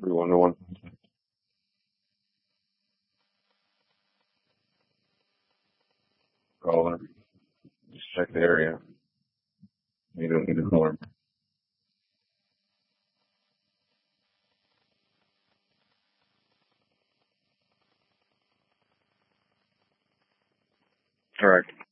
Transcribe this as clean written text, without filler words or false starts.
3101. Call her. Just check the area. You don't need to call her. All right.